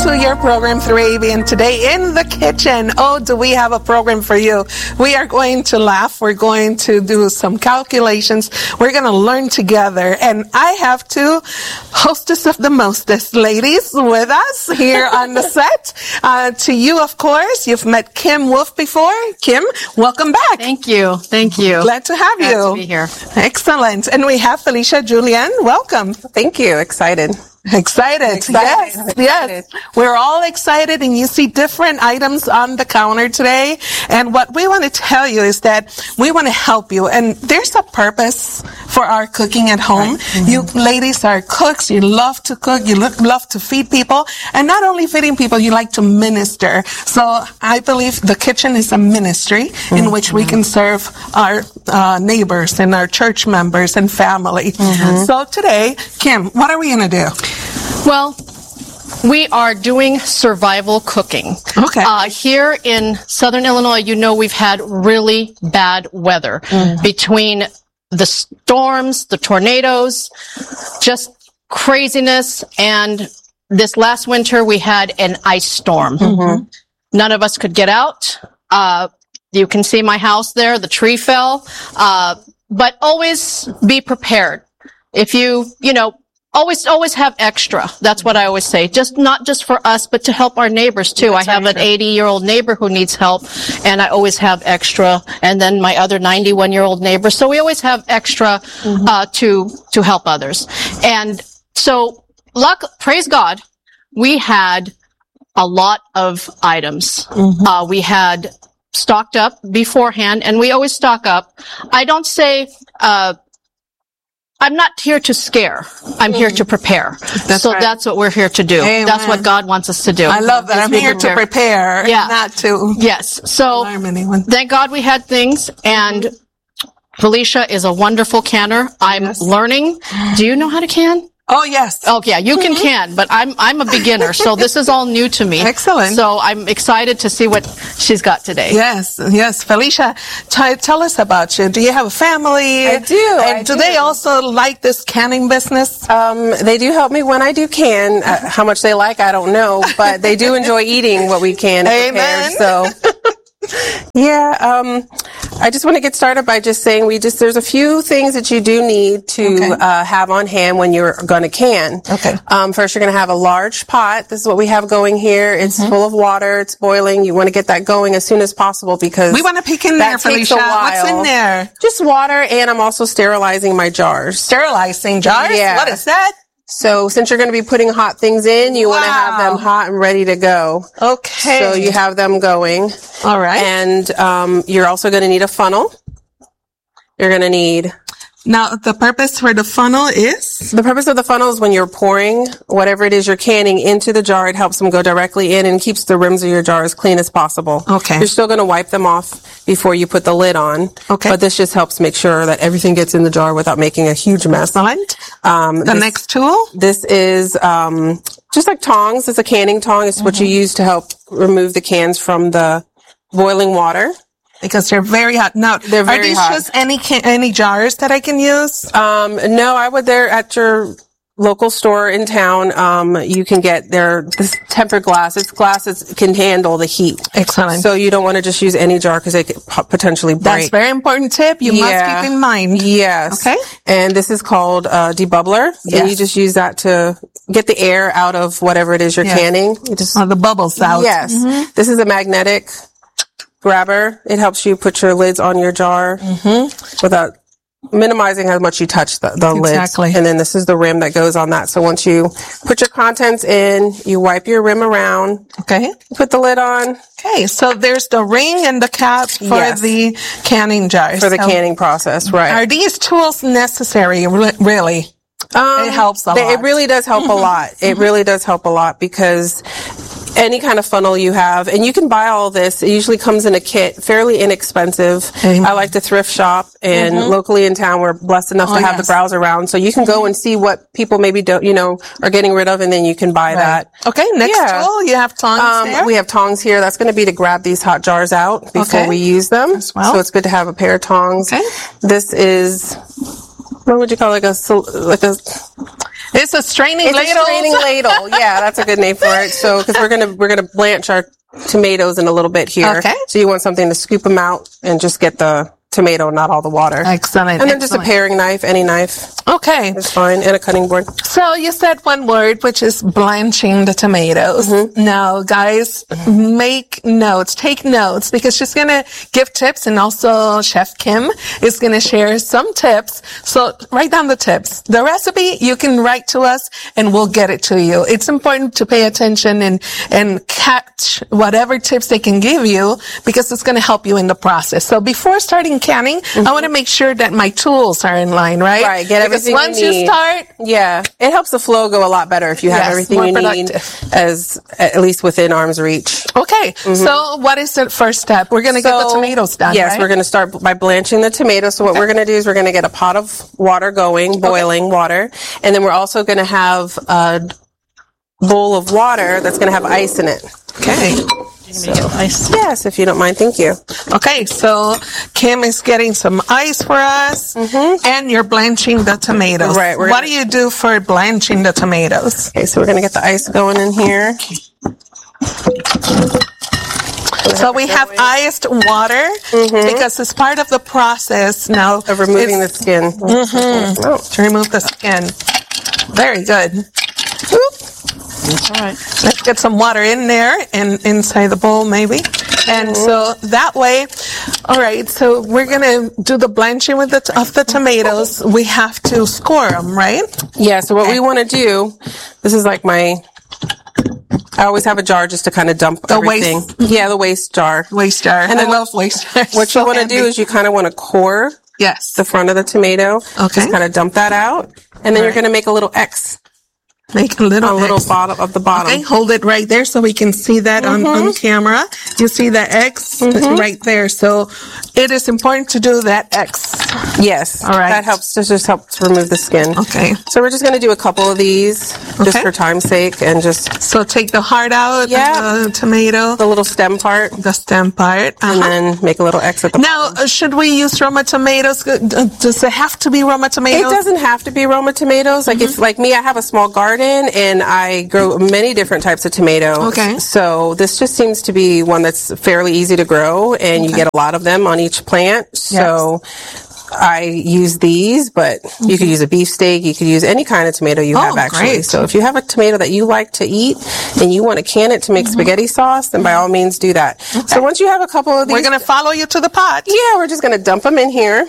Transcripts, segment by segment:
to your program 3AV, and today in the kitchen, oh, do we have a program for you. We are going to laugh. We're going to do some calculations. We're going to learn together. And I have two hostess of the mostest ladies with us here on the set. To you, of course, you've met Kim Wolf before. Kim, welcome back. Thank you. Thank you. Glad to have you. Glad to be here. Excellent. And we have Felicia Julian. Welcome. Thank you. Excited. Excited. Yes. We're all excited, and you see different items on the counter today. And what we want to tell you is that we want to help you. And there's a purpose for our cooking at home. Right. Mm-hmm. You ladies are cooks. You love to cook. You love to feed people. And not only feeding people, you like to minister. So I believe the kitchen is a ministry in which we can serve our neighbors and our church members and family. Mm-hmm. So today, Kim, what are we going to do? Well, we are doing survival cooking. Okay. Here in Southern Illinois, you know, we've had really bad weather between the storms, the tornadoes, just craziness. And this last winter, we had an ice storm. Mm-hmm. None of us could get out. You can see my house there. The tree fell. But always be prepared. If you know, always have extra. That's what I always say. Not just for us, but to help our neighbors too. I have an 80-year-old neighbor who needs help, and I always have extra. And then my other 91-year-old neighbor. So we always have extra, to help others. And so, praise God, we had a lot of items. We had stocked up beforehand, and we always stock up. I don't say, I'm not here to scare. I'm here to prepare. That's what we're here to do. Amen. That's what God wants us to do. I love that. I'm here to prepare, not to alarm anyone. Thank God we had things, and Felicia is a wonderful canner. I'm learning. Do you know how to can? Oh, yes. Oh, yeah, you can, but I'm a beginner, so this is all new to me. Excellent. So I'm excited to see what she's got today. Yes. Felicia, tell us about you. Do you have a family? I do. And do they also like this canning business? They do help me when I do can. How much they like, I don't know, but they do enjoy eating what we can. Amen. Prepare, so. I just want to get started by just saying there's a few things that you do need to have on hand when you're going to can. Okay. First, you're going to have a large pot. This is what we have going here. It's full of water. It's boiling. You want to get that going as soon as possible because we want to peek in there, Felicia. What's in there? Just water, and I'm also sterilizing my jars. Sterilizing jars? Yeah. What is that? So since you're going to be putting hot things in, you want to have them hot and ready to go. Okay. So you have them going. All right. And you're also going to need a funnel. You're going to need... Now, the purpose for the funnel is? The purpose of the funnel is when you're pouring whatever it is you're canning into the jar, it helps them go directly in and keeps the rims of your jar as clean as possible. Okay. You're still going to wipe them off before you put the lid on. Okay. But this just helps make sure that everything gets in the jar without making a huge mess. Excellent. Next tool? This is just like tongs. It's a canning tong. It's what you use to help remove the cans from the boiling water. Because they're very hot. Now, they're very are these hot. just any jars that I can use? No, they're at your local store in town. You can get this tempered glass. It's glass that can handle the heat. Excellent. So you don't want to just use any jar because they could potentially break. That's a very important tip. You must keep in mind. Yes. Okay. And this is called debubbler. Yes. And you just use that to get the air out of whatever it is you're canning. You just the bubbles out. Yes. Mm-hmm. This is a magnetic grabber. It helps you put your lids on your jar without minimizing how much you touch the lids. Exactly. And then this is the rim that goes on that. So once you put your contents in, you wipe your rim around. Okay. Put the lid on. Okay. So there's the ring and the cap for the canning jars. For the canning process, right. Are these tools necessary, really? It helps a lot. It really does help a lot. It really does help a lot because any kind of funnel you have, and you can buy all this. It usually comes in a kit, fairly inexpensive. I like to thrift shop, and locally in town, we're blessed enough to have the browse around. So you can go and see what people maybe don't, are getting rid of, and then you can buy that. Okay, next tool, you have tongs there? We have tongs here. That's going to be to grab these hot jars out before we use them. As well. So it's good to have a pair of tongs. Okay. This is what would you call it? It's a straining It's ladle. a straining ladle. Yeah, that's a good name for it. So, because we're gonna blanch our tomatoes in a little bit here. Okay. So you want something to scoop them out and just get the tomato, not all the water. Excellent. And then just a paring knife, any knife Okay. is fine, and a cutting board. So you said one word, which is blanching the tomatoes. Now, guys, make notes, take notes, because she's going to give tips, and also Chef Kim is going to share some tips. So write down the tips. The recipe, you can write to us, and we'll get it to you. It's important to pay attention and catch whatever tips they can give you, because it's going to help you in the process. So before starting canning, I want to make sure that my tools are in line, right? Right, get everything Because once you need. you start, Yeah, it helps the flow go a lot better if you have Yes, everything more you need productive. as at least within arm's reach. okay. So what is the first step? We're going to get the tomatoes done, Yes, right? we're going to start by blanching the tomatoes. So what we're going to do is we're going to get a pot of water going, boiling water, and then we're also going to have a bowl of water that's going to have ice in it. Okay. Ice. Yes, if you don't mind. Thank you. Okay, so Kim is getting some ice for us, and you're blanching the tomatoes. Right, What do you do for blanching the tomatoes? Okay, so we're going to get the ice going in here. So we have iced water because it's part of the process now Of removing the skin. Oh. to remove the skin. Very good. That's all right. Let's get some water in there and inside the bowl maybe. And so that way, all right, so we're going to do the blanching of the tomatoes. We have to score them, right? Yeah, so what we want to do, this is like I always have a jar just to kind of dump everything. waste. Yeah, the waste jar. Waste jar. And then I love waste jars. What you want to do is you kind of want to core yes. the front of the tomato. Okay. Just kind of dump that out. And then you're Right. going to make a little X Make a little X X. bottom of the bottom. Okay, hold it right there so we can see that on camera. You see the X right there. So it is important to do that X. Yes. All right. That helps to remove the skin. Okay. So we're just going to do a couple of these just Okay. for time's sake and just So take the heart out, Yeah. the tomato, the little stem part the stem part. and then make a little X at the Now, should we use Roma tomatoes? Does it have to be Roma It tomatoes? doesn't have to be Roma tomatoes. Like if, like me, I have a small garden and I grow many different types of tomatoes. Okay. So this just seems to be one that's fairly easy to grow and you get a lot of them on each plant. So I use these, but you could use a beefsteak. You could use any kind of tomato you have actually. great. So if you have a tomato that you like to eat and you want to can it to make spaghetti sauce, then by all means do that. So once you have a couple of these, We're going to follow you to the pot. yeah, we're just going to dump them in here.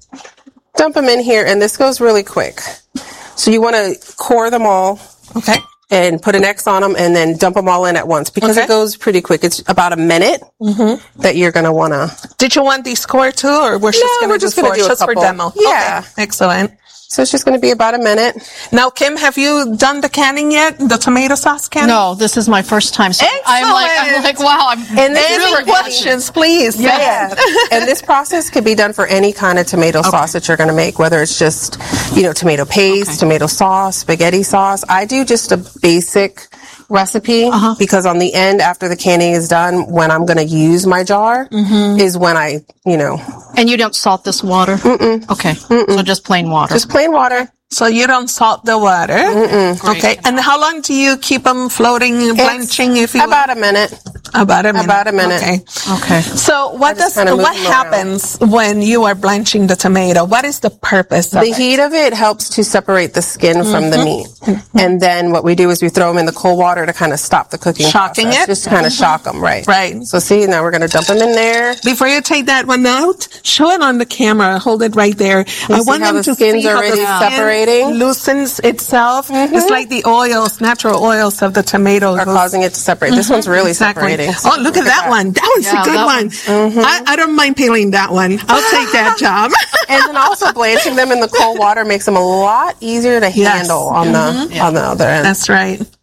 Dump them in here, and this goes really quick. So you want to core them all Okay. and put an X on them and then dump them all in at once because Okay. it goes pretty quick. It's about a minute that you're going to want to. Did you want these scored too, or we're just going we're to just gonna do a just for couple. demo? Yeah. Okay. Excellent. So it's just going to be about a minute. Now, Kim, have you done the canning yet? The tomato sauce canning? No, this is my first time. So I'm Excellent. like, wow. And this is Any for questions, please? say Yeah. it. And this process could be done for any kind of tomato sauce that you're going to make, whether it's just, tomato paste, tomato sauce, spaghetti sauce. I do just a basic recipe because on the end, after the canning is done, when I'm going to use my jar is when I, And you don't salt this water? Okay. So just plain water. just plain water. So you don't salt the water. Okay. And how long do you keep them floating, blanching, if you will? About a minute. About a minute. About a minute. Okay. Okay. So what just kinda move them around. happens when you are blanching the tomato? What is the purpose of The it? heat of it helps to separate the skin from the meat. And then what we do is we throw them in the cold water to kind of stop the cooking Shocking process. it? Just to kind of shock them, right? Right. So see, now we're going to dump them in there. Before you take that one out, show it on the camera. Hold it right there. I see want how them the to skin's see how already the skin separating? loosens itself. It's like the oils, natural oils of the tomato Are goes- causing it to separate. This one's really Exactly. separating. Oh, look at that one. That one's Yeah, a good that one. I don't mind peeling that one. I'll take that job. And then also blanching them in the cold water makes them a lot easier to handle on the other end. That's right.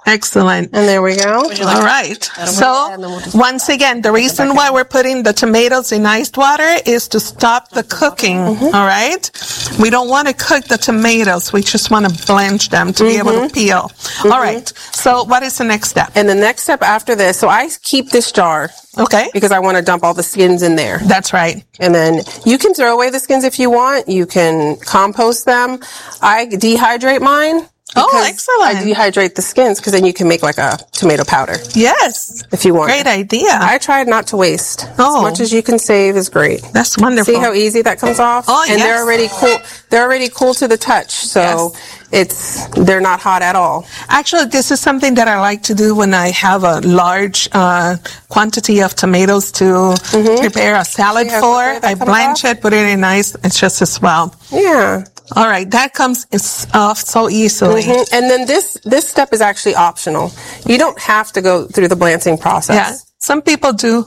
Excellent. And there we go. All right. So once again, the reason why we're putting the tomatoes in iced water is to stop the cooking. All right. We don't want to cook the tomatoes. We just want to blanch them to be able to peel. All right. So what is the next step? And the next step after this, so I keep this jar. Okay. Because I want to dump all the skins in there. That's right. And then you can throw away the skins if you want. You can compost them. I dehydrate mine. Oh, excellent. I dehydrate the skins because then you can make like a tomato powder. Yes. If you want. Great idea. I tried not to waste. Oh. As much as you can save is great. That's wonderful. See how easy that comes off? Oh, and yes. they're already cool. They're already cool to the touch. So they're not hot at all. Actually, this is something that I like to do when I have a large quantity of tomatoes to prepare a salad for. I blanch it, put it in ice. It's just as well. Yeah. All right, that comes off so easily. And then this step is actually optional. You don't have to go through the blanching process. Yeah, some people do.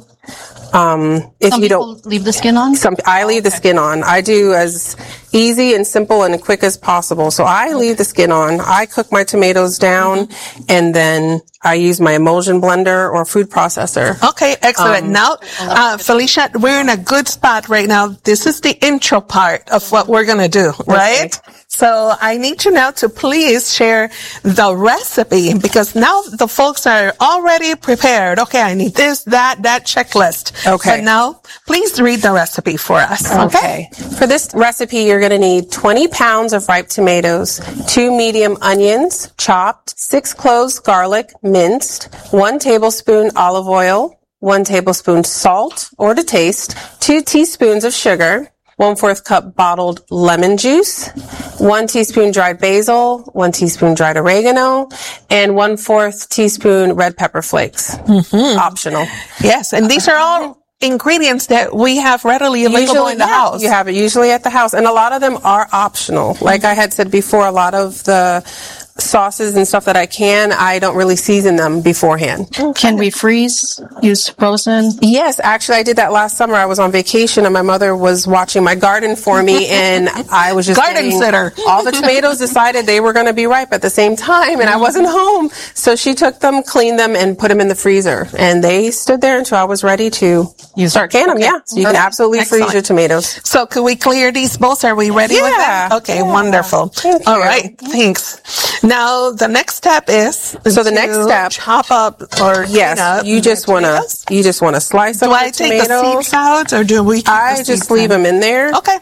If Some you people don't leave the skin on. I leave the skin on. I do as easy and simple and quick as possible. So I leave the skin on. I cook my tomatoes down, and then I use my emulsion blender or food processor. Okay, excellent. Now, Felicia, we're in a good spot right now. This is the intro part of what we're going to do, right? So I need you now to please share the recipe, because now the folks are already prepared. Okay, I need this, that checklist. Okay. But now, please read the recipe for us. Okay. For this recipe, you're going to need 20 pounds of ripe tomatoes, 2 medium onions, chopped, 6 cloves garlic, minced, 1 tablespoon olive oil, 1 tablespoon salt or to taste, 2 teaspoons of sugar, 1/4 cup bottled lemon juice, 1 teaspoon dried basil, 1 teaspoon dried oregano, and 1/4 teaspoon red pepper flakes. Optional. Yes, and these are all ingredients that we have readily available in the house. You have it usually at the house, and a lot of them are optional. Like I had said before, a lot of the sauces and stuff that I don't really season them beforehand. Can we freeze? Use frozen? Yes, actually I did that last summer. I was on vacation and my mother was watching my garden for me, and I was just garden sitter. All the tomatoes decided they were going to be ripe at the same time, and I wasn't home. So she took them, cleaned them, and put them in the freezer, and they stood there until I was ready to start canning them. Yeah, so you can absolutely freeze your tomatoes. So could we clear these bowls? Are we ready with them? Okay, wonderful. All right, thanks. Now the next step is chop up or clean up. You just want to slice up the tomatoes. Do I take the seeds out, or do we? I just leave them in there. Okay.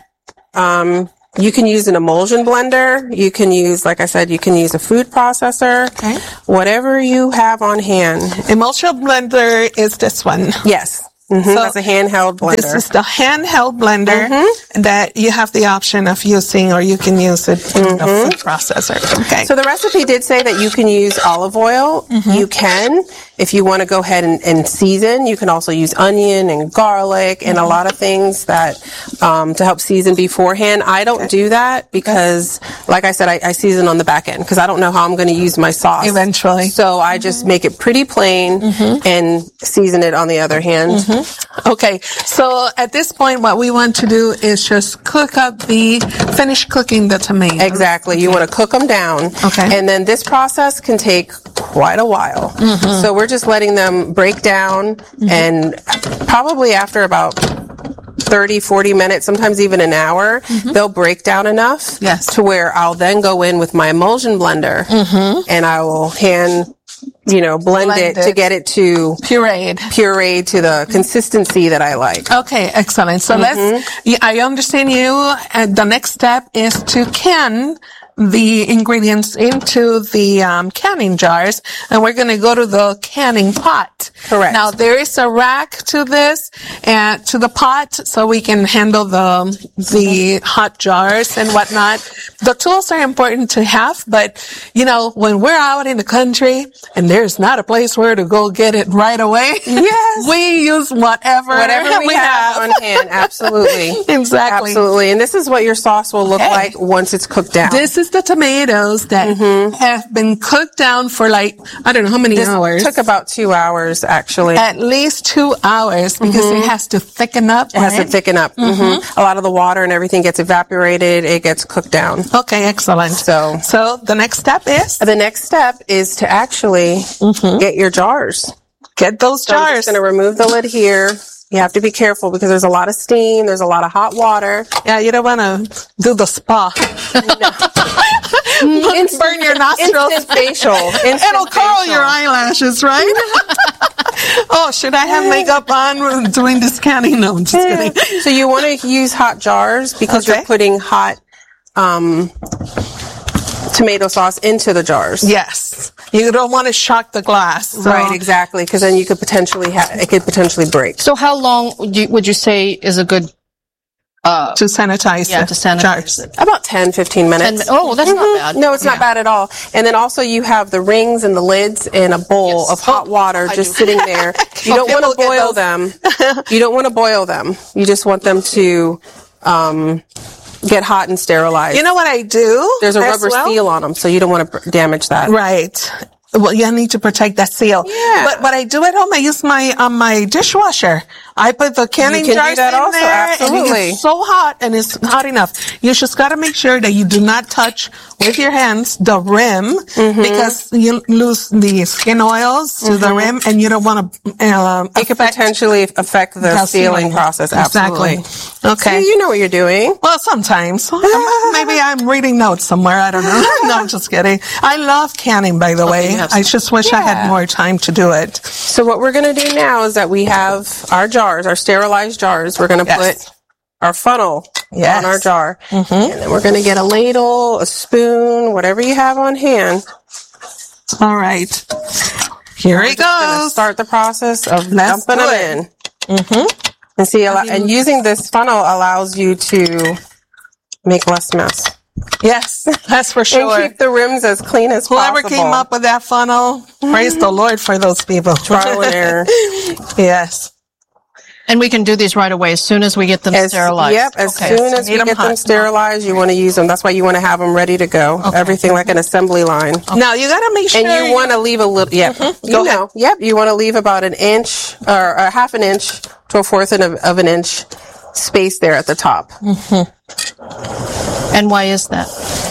You can use an emulsion blender. You can use, like I said, you can use a food processor. Okay. Whatever you have on hand. Emulsion blender is this one. Yes. So that's a handheld blender. This is the handheld blender that you have the option of using, or you can use it in the food processor. Okay. So the recipe did say that you can use olive oil. You can. If you want to go ahead and season, you can also use onion and garlic and a lot of things that to help season beforehand. I don't do that because, like I said, I season on the back end because I don't know how I'm going to use my sauce eventually. So I just make it pretty plain and season it on the other hand. Okay, so at this point, what we want to do is just finish cooking the tomatoes. Exactly. You want to cook them down. Okay. And then this process can take quite a while. So we're just letting them break down, and probably after about 30, 40 minutes, sometimes even an hour, they'll break down enough to where I'll then go in with my emulsion blender and I will blend it to get it to pureed to the consistency that I like. Okay, excellent. So I understand you. And the next step is to can the ingredients into the canning jars, and we're going to go to the canning pot. Correct. Now there is a rack to this and to the pot, so we can handle the hot jars and whatnot. The tools are important to have, but when we're out in the country and there's not a place where to go get it right away, we use whatever we have on hand. Absolutely. Exactly. Absolutely. And this is what your sauce will look like once it's cooked down. This is the tomatoes that have been cooked down for like, I don't know how many hours. Took about 2 hours, actually. At least 2 hours because it has to thicken up. It has to thicken up. A lot of the water and everything gets evaporated. It gets cooked down. Okay, excellent. So the next step is? The next step is to actually get your jars. Get those So I'm jars. just going to remove the lid here. You have to be careful because there's a lot of steam. There's a lot of hot water. Yeah, you don't want to do the spa. Burn your nostrils. Instant facial. It'll curl your eyelashes, right? Oh, should I have makeup on doing this canning? No, I'm just kidding. So you want to use hot jars because you're putting hot tomato sauce into the jars. Yes. You don't want to shock the glass. So. Right, exactly, because then you could potentially it could potentially break. So how long would you say is a good to sanitize to sanitize jars? it? About 10, 15 minutes. Oh, that's not bad. No, it's not bad at all. And then also you have the rings and the lids in a bowl of hot water just sitting there. You don't want to boil them. You don't want to boil them. You just want them to get hot and sterilized. You know what I do? There's a rubber seal on them, so you don't want to damage that. Right. Well, you need to protect that seal. Yeah. But what I do at home, I use my dishwasher. I put the canning You can jars do that in also, there, absolutely. and it gets so hot, and it's hot enough. You just got to make sure that you do not touch with your hands the rim because you lose the skin oils to the rim, and you don't want to. It could potentially affect the sealing process. Absolutely. Exactly. Okay. So you know what you're doing. Well, sometimes. Maybe I'm reading notes somewhere. I don't know. No, I'm just kidding. I love canning, by the way. I just wish I had more time to do it. So what we're going to do now is that we have our jars, our sterilized jars. We're going to put our funnel on our jar. And then we're going to get a ladle, a spoon, whatever you have on hand. All right. Here it goes. Start the process of dumping them in. And see, and using this funnel allows you to make less mess. Yes, that's for sure. And keep the rims as clean as Whoever possible. came up with that funnel, praise the Lord for those people. Trial and error. Yes. And we can do these right away as soon as we get them sterilized. Yep, as soon as we get them sterilized, you want to use them. That's why you want to have them ready to go. Everything like an assembly line. Now, you got to make sure. And you want to leave a little, go ahead. Yep, you want to leave about an inch or a half an inch to a fourth of an inch space there at the top. And why is that?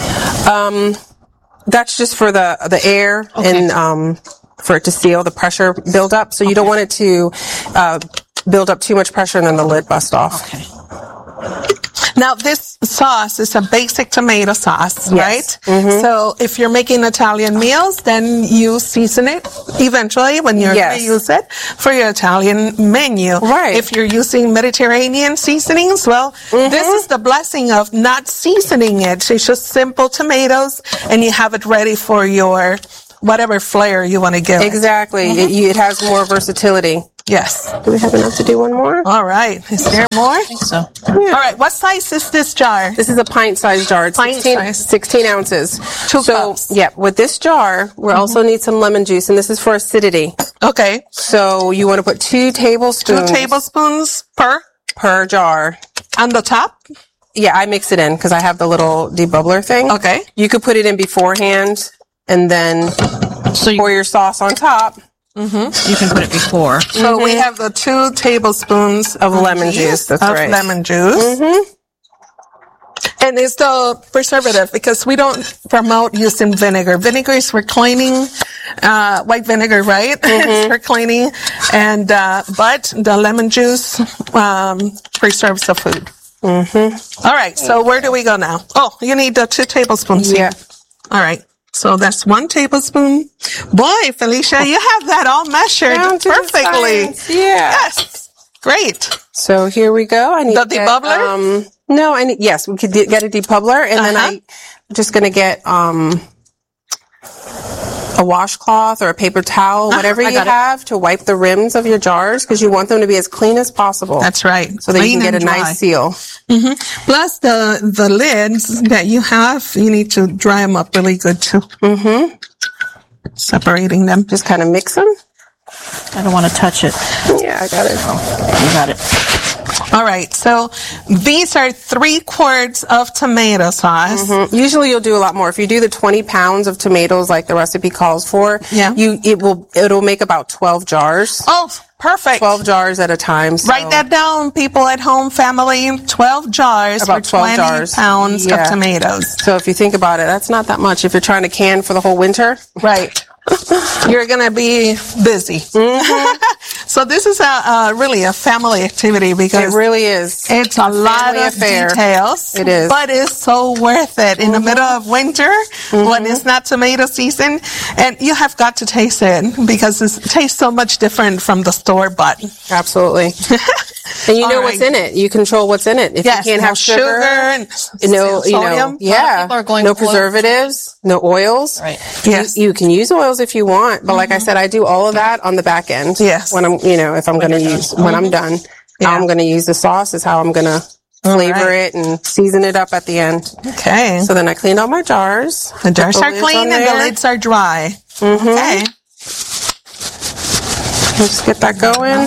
That's just for the air and for it to seal, the pressure build up. So you don't want it to build up too much pressure and then the lid bust off. Okay. Now, this sauce is a basic tomato sauce, right? So if you're making Italian meals, then you season it eventually when you're going to use it for your Italian menu. Right. If you're using Mediterranean seasonings, well, this is the blessing of not seasoning it. It's just simple tomatoes, and you have it ready for your whatever flair you want to give. Exactly. It has more versatility. Yes. Do we have enough to do one more? All right. Is there more? I think so. All right. What size is this jar? This is a pint-sized jar. It's 16 ounces. 2 cups. With this jar, we also need some lemon juice, and this is for acidity. Okay. So you want to put 2 tablespoons. 2 tablespoons per jar. On the top? Yeah, I mix it in because I have the little debubbler thing. Okay. You could put it in beforehand and then pour your sauce on top. You can put it before. So we have the 2 tablespoons of lemon juice. That's right. Lemon juice. And it's the preservative because we don't promote using vinegar. Vinegar is for cleaning, white vinegar, right? It's for cleaning. And, but the lemon juice, preserves the food. All right. So where do we go now? Oh, you need the 2 tablespoons. Yeah. All right. So that's 1 tablespoon. Boy, Felicia, you have that all measured perfectly. Yes. Great. So here we go. I need the debubbler? No, yes, we could get a debubbler, and then I'm just going to get a washcloth or a paper towel, whatever you have to wipe the rims of your jars because you want them to be as clean as possible. That's right. So that you can get a nice seal. Plus the lids that you have, you need to dry them up really good too. Separating them. Just kind of mix them. I don't want to touch it. Yeah, I got it. You got it. All right. So these are 3 quarts of tomato sauce. Usually you'll do a lot more. If you do the 20 pounds of tomatoes like the recipe calls for, it'll make about 12 jars. Oh, perfect. 12 jars at a time. So. Write that down, people at home, family. 12 jars about for 20 pounds of tomatoes. So if you think about it, that's not that much. If you're trying to can for the whole winter. Right. You're going to be busy. So this is really a family activity because it really is. It's a lot of details. It is. But it's so worth it in the middle of winter when it's not tomato season. And you have got to taste it because it tastes so much different from the store-bought. Absolutely. And you know what's in it. You control what's in it. If you can't have sugar and sodium. No preservatives, no oils. Right. Yes. You can use oils if you want, but like I said, I do all of that on the back end. Yes. When I'm, if I'm going to use, when I'm done, how I'm going to use the sauce is how I'm going to flavor it and season it up at the end. Okay. So then I cleaned all my jars. The jars are clean and the lids are dry. Okay. Let's get that going.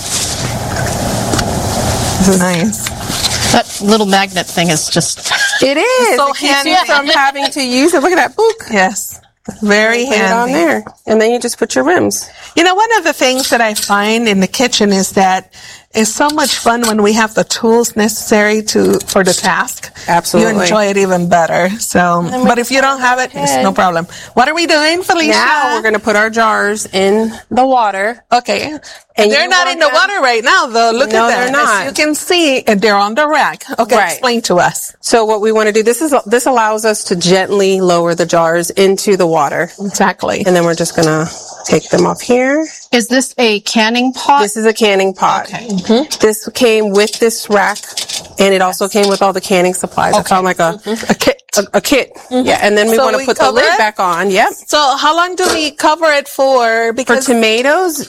This is nice. That little magnet thing is just... It is. So it keeps handy. you from having to use it. Look at that. Book. Yes. Very Put it on handy. there. And then you just put your rims. You know, one of the things that I find in the kitchen is that it's so much fun when we have the tools necessary for the task. Absolutely. You enjoy it even better. So, but if you don't have it, it's no problem. What are we doing, Felicia? Now we're going to put our jars in the water. Okay. And they're not in the water right now, though. Look at that. They're not. As you can see, and they're on the rack. Okay, Right. explain to us. So what we want to do, this allows us to gently lower the jars into the water. Exactly. And then we're just going to take them off here. Is this a canning pot? This is a canning pot. Okay. This came with this rack, and it also came with all the canning supplies. I found like a kit. A kit. Yeah, and then we So want to we put the cover lid it? back on. Yep. So how long do we cover it for? For Because tomatoes,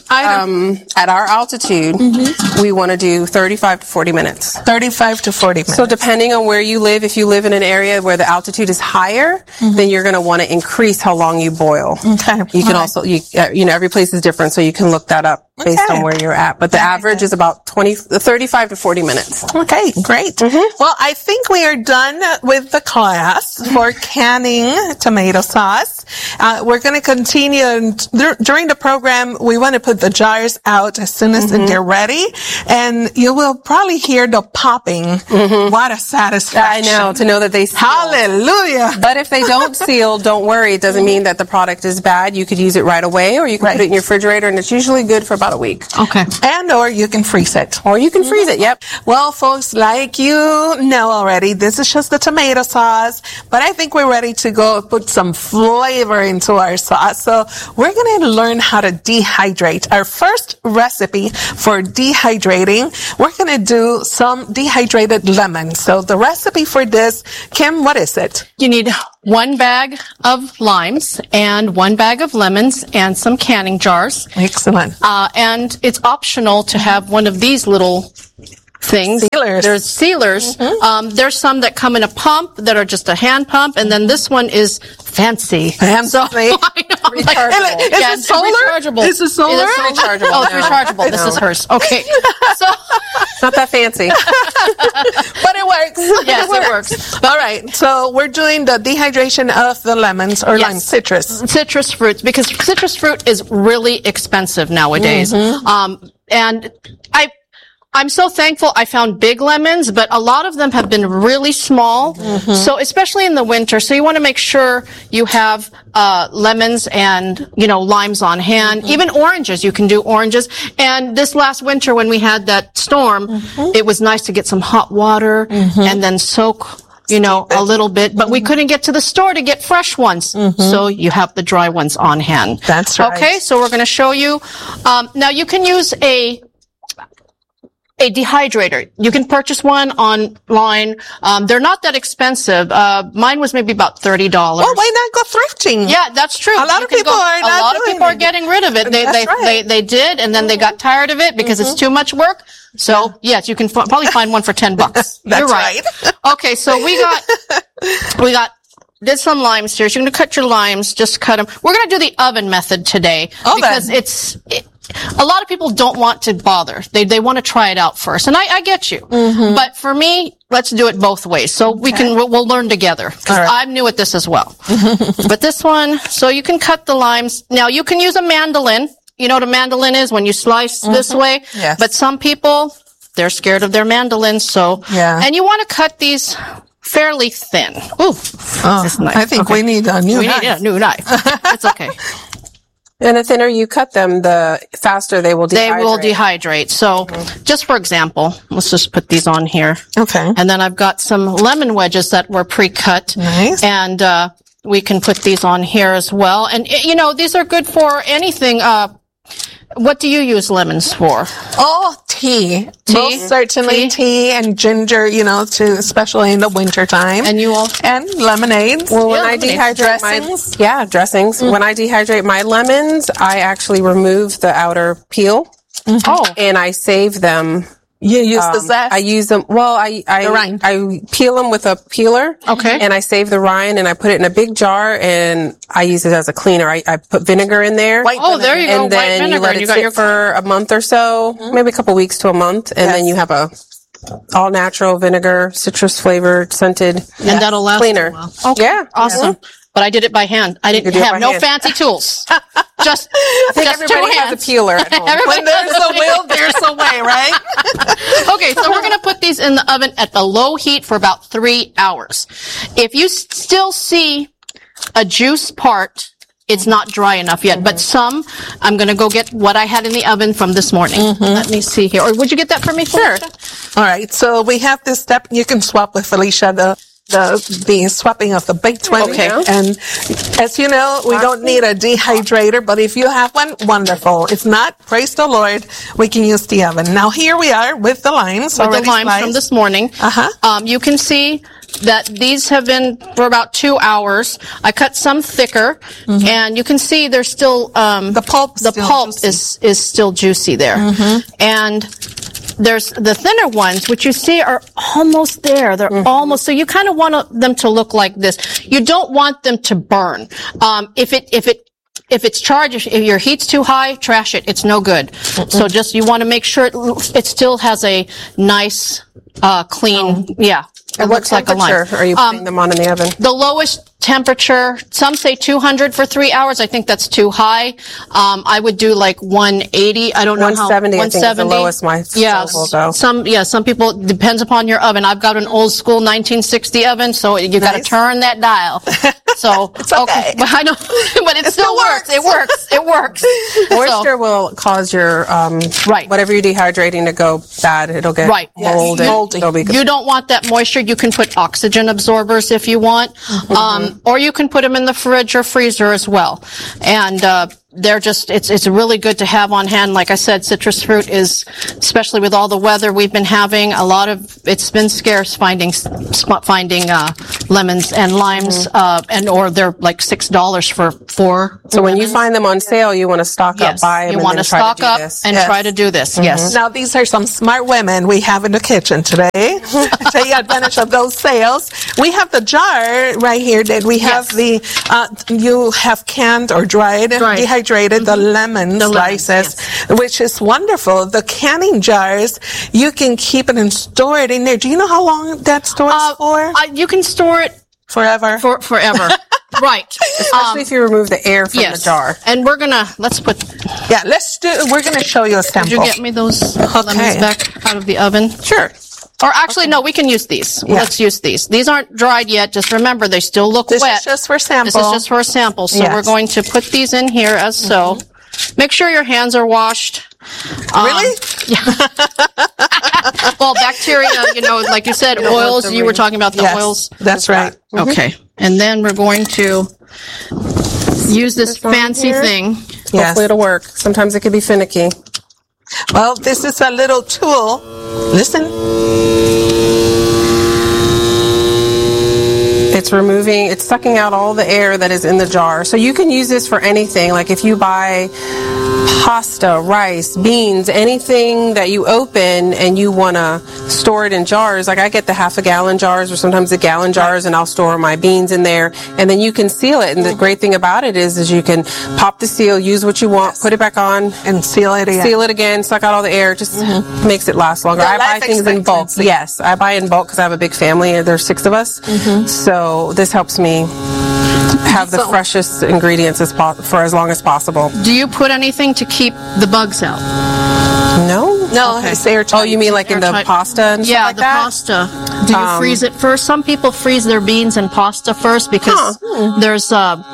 at our altitude, we want to do 35 to 40 minutes. 35 to 40 minutes. So depending on where you live, if you live in an area where the altitude is higher, then you're going to want to increase how long you boil. Okay. You can also, every place is different, so you can look that up based on where you're at. But the average is about 35 to 40 minutes. Okay, great. Well, I think we are done with the class for canning tomato sauce. We're going to continue, and during the program, we want to put the jars out as soon as they're ready, and you will probably hear the popping. What a satisfaction. I know, to know that they seal. Hallelujah. But if they don't seal, don't worry. It doesn't mean that the product is bad. You could use it right away, or you can put it in your refrigerator, and it's usually good for about a week. Okay. And or you can freeze it. Or you can freeze it, yep. Well, folks, like you know already, this is just the tomato sauce, but I think we're ready to go put some flavor into our sauce. So we're going to learn how to dehydrate. Our first recipe for dehydrating, we're going to do some dehydrated lemons. So the recipe for this, Kim, what is it? You need 1 bag of limes and 1 bag of lemons and some canning jars. Excellent. And it's optional to have one of these little things. Sealers. There's sealers. There's some that come in a pump that are just a hand pump, and then this one is fancy. Fancy. I know. Rechargeable. Is it solar? Rechargeable. Is it solar? It is rechargeable. Oh, it's rechargeable. This is hers. Okay. So, It's not that fancy. But it works. yes, it works. All right. So we're doing the dehydration of the lemons or lime citrus. Citrus fruits, because citrus fruit is really expensive nowadays. And I'm so thankful I found big lemons, but a lot of them have been really small. So especially in the winter, so you want to make sure you have lemons and, limes on hand. Even oranges, you can do oranges. And this last winter when we had that storm, it was nice to get some hot water and then soak a little bit, but we couldn't get to the store to get fresh ones. So you have the dry ones on hand. That's right. Okay, so we're going to show you. Now you can use a dehydrator. You can purchase one online. They're not that expensive. Mine was maybe about $30. Well, why not go thrifting? Yeah, that's true. A lot of people are not A lot of doing people are it. getting rid of it. They did, and then they got tired of it because it's too much work. So yes, you can probably find one for $10. That's You're right. Okay, so we did some limes here. So you're going to cut your limes, just cut them. We're going to do the oven method today because a lot of people don't want to bother. They want to try it out first. And I get you. But for me, let's do it both ways. So we'll learn together. Because I'm new at this as well. But this one, so you can cut the limes. Now you can use a mandolin. You know what a mandolin is when you slice this way? Yes. But some people, they're scared of their mandolins. So, and you want to cut these fairly thin. Ooh, this is nice. I think we need a new knife. We need a new knife. It's okay. And the thinner you cut them, the faster they will dehydrate. They will dehydrate. So, just for example, let's just put these on here. Okay. And then I've got some lemon wedges that were pre-cut. Nice. And, we can put these on here as well. And, you know, these are good for anything. What do you use lemons for? Oh, tea. Most certainly tea and ginger, you know, especially in the winter time. And you all? And lemonades. Well, when I dehydrate dressings. dressings. When I dehydrate my lemons, I actually remove the outer peel. Oh. And I save them. You use the zest? I use them. Well, the rind. I peel them with a peeler. Okay. And I save the rind and I put it in a big jar and I use it as a cleaner. I put vinegar in there. There you go. And then you let it sit for a month or so, maybe a couple weeks to a month, and then you have a all natural vinegar, citrus flavored, scented, and that'll last cleaner. a while. Okay. Yeah, awesome. But I did it by hand. I didn't have no fancy tools. Just everybody two hands. has a peeler at home. When there's a will, there's a way, right? Okay, so we're going to put these in the oven at the low heat for about 3 hours. If you still see a juice part, it's not dry enough yet. But some, I'm going to go get what I had in the oven from this morning. Let me see here. Or would you get that for me, Felicia? All right. So we have this step. You can swap with Felicia the swapping of the baked 20. Okay. And as you know, we don't need a dehydrator, but if you have one, wonderful. If not, praise the Lord, we can use the oven. Now here we are with the limes. With the limes from this morning. You can see that these have been for about 2 hours. I cut some thicker, and you can see there's still the pulp is still juicy there. And there's the thinner ones, which you see are almost there. They're almost, so you kind of want them to look like this. You don't want them to burn. If it's charged, if your heat's too high, trash it. It's no good. So you want to make sure it still has a nice, clean, And what temperature are you putting them on in the oven? The lowest temperature, some say 200 for 3 hours. I think that's too high. I would do like 180. I don't know 170, how. 170. I think is the lowest my stove will go. Some people, depends upon your oven. I've got an old school 1960 oven, so you got to turn that dial. So, it's okay. But I know, but it still works. It works. Moisture will cause your, whatever you're dehydrating to go bad. It'll get moldy. You don't want that moisture. You can put oxygen absorbers if you want. Or you can put them in the fridge or freezer as well. And, they're just, it's really good to have on hand. Like I said, citrus fruit is, especially with all the weather we've been having, it's been scarce finding lemons and limes, or they're like $6 for 4. So when you find them on sale, you want to stock up, buy them, you want to stock up and try to do this. Yes. Now these are some smart women we have in the kitchen today. Take advantage of those sales. We have the jar right here that we have you have canned or dried. Dehydrated the lemon slices, which is wonderful. The canning jars, you can keep it and store it in there. Do you know how long that stores for? You can store it forever. Forever. Right. Especially if you remove the air from the jar. And we're gonna we're gonna show you a sample. Did you get me those lemons back out of the oven? Sure. Or actually, no, we can use these. Yeah. Let's use these. These aren't dried yet. Just remember, they still look wet. This is just for sample. This is just for a sample. So we're going to put these in here as so. Make sure your hands are washed. Really? Well, bacteria, like you said, oils. You were talking about the oils. That's right. Okay. And then we're going to use this fancy thing. Hopefully it'll work. Sometimes it can be finicky. Well, this is a little tool. Listen. It's sucking out all the air that is in the jar. So you can use this for anything. Like if you buy pasta, rice, beans, anything that you open and you want to store it in jars. Like I get the half-a-gallon jars or sometimes the gallon jars, and I'll store my beans in there, and then you can seal it. And the great thing about it is you can pop the seal, use what you want, put it back on, and seal it again, suck out all the air. Just makes it last longer. I buy things in bulk. Yes, I buy in bulk because I have a big family. There's 6 of us, so this helps me have the freshest ingredients for as long as possible. Do you put anything to keep the bugs out? No. Okay. It's airtight. Oh, you mean like in the pasta and stuff like that? Yeah, the pasta. Do you freeze it first? Some people freeze their beans and pasta first because there's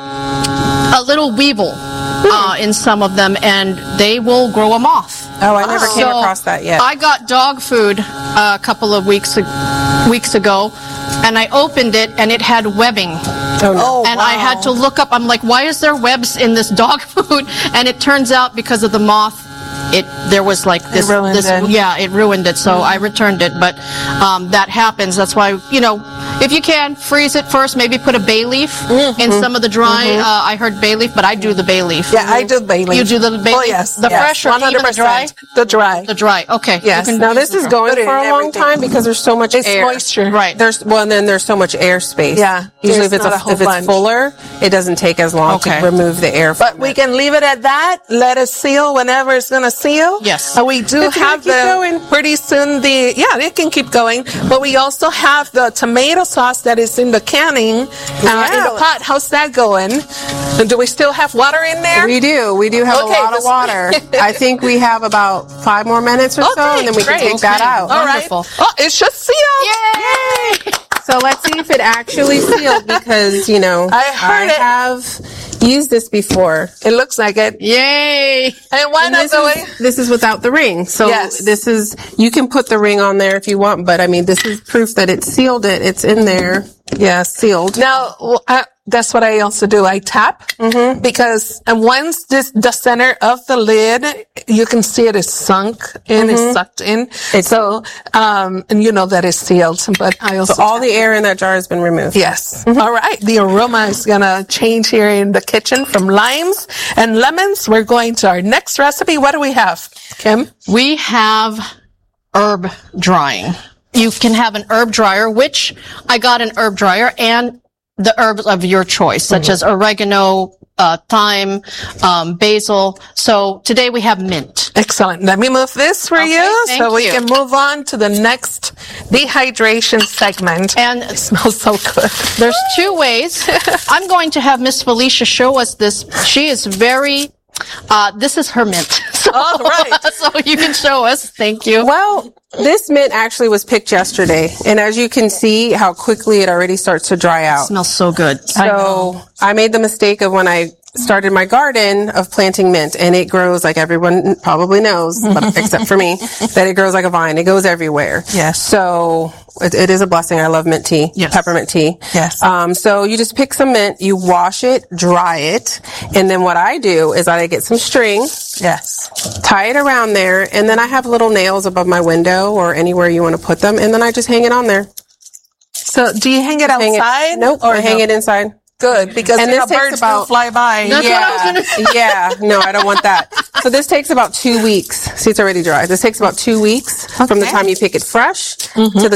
a little weevil in some of them, and they will grow a moth. Oh, I never came across that yet. I got dog food a couple of weeks ago, and I opened it, and it had webbing. Oh, no. And I had to look up. I'm like, why is there webs in this dog food? And it turns out because of the moth, there was like this. It ruined it. Yeah, it ruined it. So I returned it. But that happens. That's why, if you can, freeze it first. Maybe put a bay leaf in some of the dry. I heard bay leaf, but I do the bay leaf. Yeah, I do bay leaf. You do the bay leaf? Oh, yes. The fresh or even the dry? The dry. The dry. Okay. Yes. Now this is going for a long time because there's so much air. Moisture. Right. And then there's so much air space. Yeah. Usually if it's fuller, it doesn't take as long to remove the air. But we can leave it at that. Let it seal whenever it's going to seal. Yes. We do have pretty soon it can keep going. But we also have the tomato sauce that is in the canning in the pot. How's that going? And do we still have water in there? We do. We do have a lot of water. I think we have about 5 more minutes or so, and then we can take that out. All right. Oh, it should seal. Yay! So let's see if it actually sealed because, I have used this before. It looks like it. Yay! And why not this is without the ring. So you can put the ring on there if you want, but I mean, this is proof that it sealed it. It's in there. Yeah, sealed. Now, that's what I also do. I tap because once the center of the lid, you can see it is sunk in, it's sucked in. And you know that it's sealed. But I also all the air in that jar has been removed. Yes. All right. The aroma is gonna change here in the kitchen from limes and lemons. We're going to our next recipe. What do we have, Kim? We have herb drying. You can have an herb dryer, which I got an herb dryer, and the herbs of your choice, such as oregano, thyme, basil. So today we have mint. Excellent. Let me move this for you so we can move on to the next dehydration segment. And it smells so good. There's 2 ways. I'm going to have Miss Felicia show us this. She is very... this is her mint. So, all right. So you can show us. Thank you. Well, this mint actually was picked yesterday. And as you can see how quickly it already starts to dry out. It smells so good. So I made the mistake of when I started my garden of planting mint, and it grows like everyone probably knows, but except for me, that it grows like a vine. It goes everywhere. Yes. So it is a blessing. I love mint tea, peppermint tea. Yes. So you just pick some mint, you wash it, dry it, and then what I do is I get some string. Yes. Tie it around there, and then I have little nails above my window or anywhere you want to put them, and then I just hang it on there. So do you hang it outside? Nope. Or hang it inside. Good, because birds will fly by. That's what I was going to say. Yeah, no, I don't want that. So this takes about 2 weeks. See, it's already dry. This takes about 2 weeks from the time you pick it fresh to the